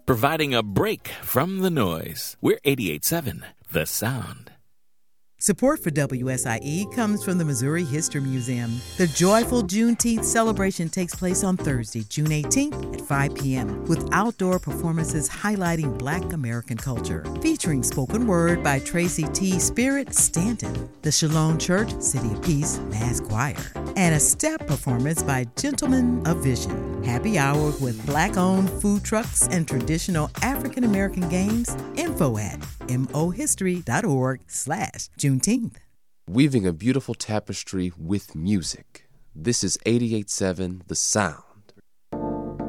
providing a break from the noise. We're 88.7 The Sound. Support for WSIE comes from the Missouri History Museum. The joyful Juneteenth celebration takes place on Thursday, June 18th at 5 p.m. with outdoor performances highlighting Black American culture, featuring spoken word by Tracy T. Spirit Stanton, the Shalom Church City of Peace Mass Choir, and a step performance by Gentlemen of Vision. Happy hour with Black-owned food trucks and traditional African American games. Info at mohistory.org/Juneteenth. Weaving a beautiful tapestry with music. This is 88.7 The Sound.